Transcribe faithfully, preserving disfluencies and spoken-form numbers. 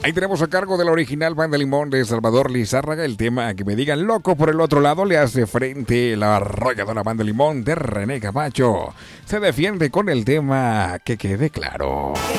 Ahí tenemos a cargo de la original Banda Limón de Salvador Lizárraga el tema Que me digan loco. Por el otro lado le hace frente la arrolladora Banda Limón de René Camacho. Se defiende con el tema Que quede claro.